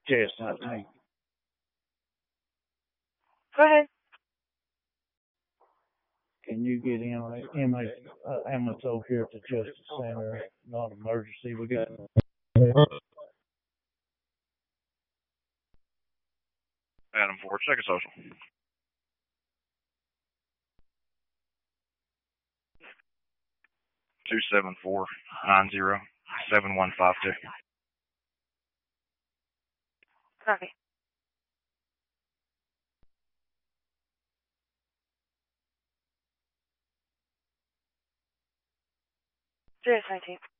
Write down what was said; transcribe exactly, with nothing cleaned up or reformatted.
Yes, nineteen. Go ahead. Can you get him a, him a uh, ambulance over here at the Justice Center? Not emergency. We got. Adam Ford, second social. Two seven four nine zero seven one five two. Copy. Serious nineteen.